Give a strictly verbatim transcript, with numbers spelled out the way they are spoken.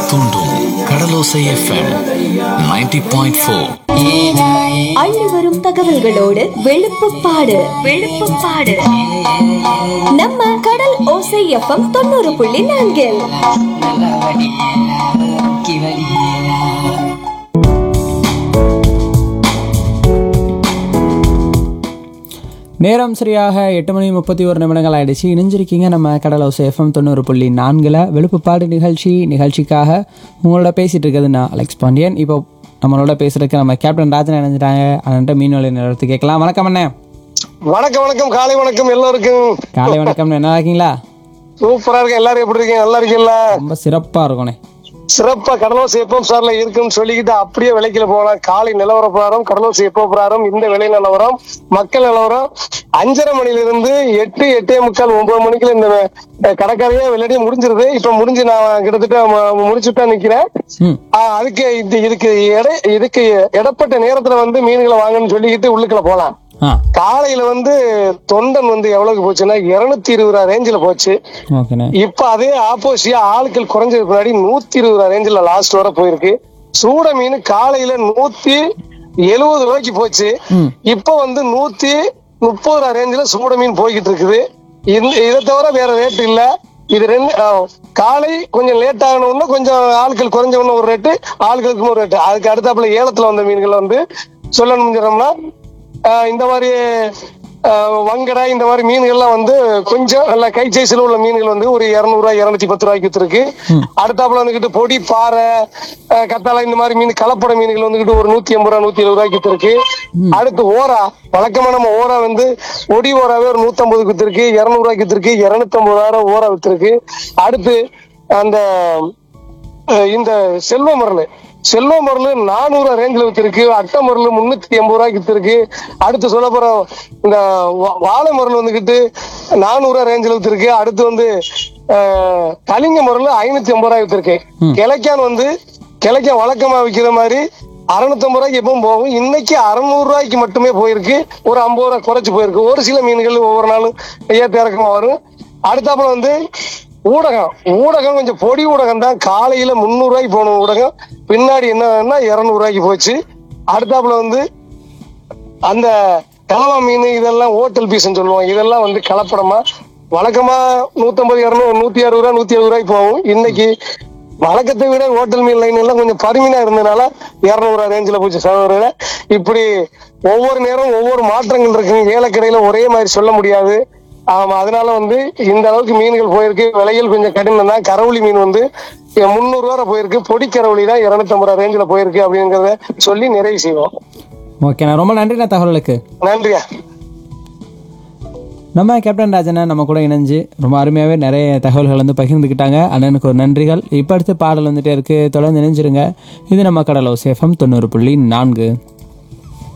தூண்டும் கடலோசை FM ninety point four. அள்ளி வரும் தகவல்களோடு வெளுப்புப்பாடு வெளுப்புப்பாடு நம்ம கடல் ஓசை எஃப்எம் தொண்ணூறு புள்ளி நான்கில். நேரம் சரியாக எட்டு மணி முப்பத்தி ஒரு நிமிடங்கள் ஆயிடுச்சு. இணைஞ்சிருக்கீங்க நம்ம கடல் ஓசை எஃப்எம் தொண்ணூறு புள்ளி நான்கில் வெளுப்புப்பாடு நிகழ்ச்சி. நிகழ்ச்சிக்காக உங்களோட பேசிகிட்டு இருக்கிறது நான் அலெக்ஸ் பாண்டியன். இப்போ நம்மளோட பேசுறதுக்கு நம்ம கேப்டன் ராஜன் இணைஞ்சிட்டாங்க. அவன்கிட்ட மீன்வலை நிறுவனத்தை கேட்கலாம். வணக்கம் அண்ணே. வணக்கம் வணக்கம் காலை வணக்கம் எல்லாருக்கும். காலை வணக்கம். என்ன இருக்கீங்களா? சூப்பரா இருக்கு. எல்லாரும் எப்படி இருக்கீங்க? நல்லா இருக்கீங்களா? ரொம்ப சிறப்பா இருக்கும்ண்ணே. சிறப்பா கடலோசை எப்பம் சார்ல இருக்குன்னு சொல்லிக்கிட்டு அப்படியே விலைக்குல போகலாம். காலை நிலவர பிரகாரம் கடலோசை எப்போ பிரகாரம் இந்த விலை நிலவரம் மக்கள் நிலவரம் அஞ்சரை மணில இருந்து எட்டு எட்டே முக்கால் ஒன்பது மணிக்குள்ள இந்த கடற்கரையே விளையாடி முடிஞ்சிருது. இப்ப முடிஞ்சு நான் கிட்டத்தட்ட முடிச்சுட்டா நிக்கிறேன். அதுக்கு இதுக்கு எடை இதுக்கு இடப்பட்ட நேரத்துல வந்து மீன்களை வாங்கன்னு சொல்லிக்கிட்டு உள்ளுக்குள்ள போலாம். காலையில வந்து தொண்டன் வந்து எவ்வளவுக்கு போச்சுன்னா இருநூத்தி இருபது ரூபா ரேஞ்சில போச்சு. இப்ப அதே ஆப்போசியா ஆட்கள் குறைஞ்சதுக்கு முன்னாடி நூத்தி இருபது ரூபா ரேஞ்சில லாஸ்ட் வர போயிருக்கு. சூட மீன் காலையில நூத்தி எழுபது ரூபாய்க்கு போச்சு. இப்ப வந்து நூத்தி முப்பது ரூபா ரேஞ்சில சூட மீன் போய்கிட்டு இருக்குது. இதை தவிர வேற ரேட் இல்ல. இது ரெண்டு காலை கொஞ்சம் லேட் ஆகணும்னா கொஞ்சம் ஆட்கள் குறைஞ்சவன ஒரு ரேட்டு, ஆட்களுக்கும் ஒரு ரேட்டு. அதுக்கு அடுத்தாப்புல ஏலத்துல வந்த மீன்கள் வந்து சொல்லணும்னா இந்த மாதிரி வங்கடா இந்த மாதிரி மீன்கள்லாம் வந்து கொஞ்சம் நல்ல கை சைஸ்ல உள்ள மீன்கள் வந்து ஒரு இருநூறு ரூபாய் இருநூத்தி பத்து ரூபாய்க்கு வித்துருக்கு. அடுத்தாப்புல வந்துகிட்டு பொடி பாறை கத்தாழை இந்த மாதிரி மீன் கலப்பட மீன்கள் வந்துகிட்டு ஒரு நூத்தி ஐம்பது ரூபா நூத்தி எழுபது ரூபாய்க்கு வித்துருக்கு. அடுத்து ஓரா வழக்கமா நம்ம ஓரா வந்து பொடி ஓராவே ஒரு நூத்தி ஐம்பதுக்கு வித்துருக்கு, இருநூறு ரூபாய்க்கு வித்துருக்கு, இருநூத்தி ஐம்பதாயிரம் ஓரா வித்துருக்கு. அடுத்து அந்த இந்த செல்வ மரல் செல்வ மரல் நானூறு ரேஞ்சில் வித்துருக்கு. அட்டை மரல் முன்னூத்தி எண்பது ரூபாய்க்கு வித்துருக்கு. அடுத்து சொல்ல போற இந்த வாழை மரல் வந்துகிட்டு நானூறு ரேஞ்சில் வித்துருக்கு. அடுத்து வந்து அஹ் கலிங்க மரல் ஐநூத்தி ஐம்பது ரூபாய் வித்துருக்கு. கிளைக்கான் வந்து கிளைக்கான் வழக்கமா விற்கிற மாதிரி அறுநூத்தி ஐம்பது ரூபாய்க்கு எப்பவும் போகும். இன்னைக்கு அறுநூறு ரூபாய்க்கு மட்டுமே போயிருக்கு. ஒரு ஐம்பது ரூபாய் குறைச்சு போயிருக்கு. ஒரு சில மீன்கள் ஒவ்வொரு நாளும் ஏற்ற இறக்கமா வரும். அடுத்தாப்புல வந்து ஊடகம் ஊடகம் கொஞ்சம் பொடி ஊடகம் தான். காலையில முன்னூறு ரூபாய்க்கு போன ஊடகம் பின்னாடி என்னன்னா இருநூறு ரூபாய்க்கு போச்சு. அடுத்தாப்புல வந்து அந்த கலவா மீன் இதெல்லாம் ஹோட்டல் பீஸ்ன்னு சொல்லுவோம். இதெல்லாம் வந்து கலப்படமா வழக்கமா நூத்தி ஐம்பது இருநூறு நூத்தி அறுபது ரூபாய் நூத்தி எழுபது ரூபாய்க்கு போகும். இன்னைக்கு வழக்கத்தை விட ஹோட்டல் மீன் லைன் எல்லாம் கொஞ்சம் பருமீனா இருந்ததுனால இருநூறு ரூபாய் ரேஞ்சில போச்சு சகோதரர்களே. இப்படி ஒவ்வொரு நேரம் ஒவ்வொரு மாற்றங்கள் இருக்கு. ஏலக்கடையில ஒரே மாதிரி சொல்ல முடியாது. ஆமா, அதனால வந்து இந்த அளவுக்கு மீன்கள் போயிருக்கு. விலைகள் கொஞ்சம் கடினம் தான். கரவுளி மீன் வந்து முன்னூறு ரூபா போயிருக்கு. பொடி கரவுளி தான் இருநூத்தி ஐம்பது ரூபா ரேஞ்சில போயிருக்கு அப்படிங்கறத சொல்லி நிறைவு செய்வோம். ஓகேண்ணா, ரொம்ப நன்றிண்ணா தகவலுக்கு. நன்றியா. நம்ம கேப்டன் ராஜனை நம்ம கூட இணைஞ்சு ரொம்ப அருமையாகவே நிறைய தகவல்கள் வந்து பகிர்ந்துக்கிட்டாங்க. அண்ணனுக்கு ஒரு நன்றிகள். இப்போ அடுத்து பாடல் வந்துட்டே இருக்கு. தொடர்ந்து இணைஞ்சிருங்க. இது நம்ம கடல் ஓசை எஃப்எம் தொண்ணூறு புள்ளி நான்கு.